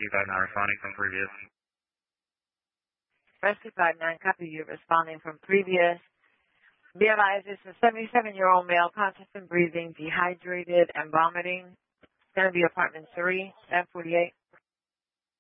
Rescue 59 responding from previous. Rescue 59, copy you responding from previous. Be advised, it's a 77-year-old male, conscious and breathing, dehydrated and vomiting. It's going to be apartment 3, 1048.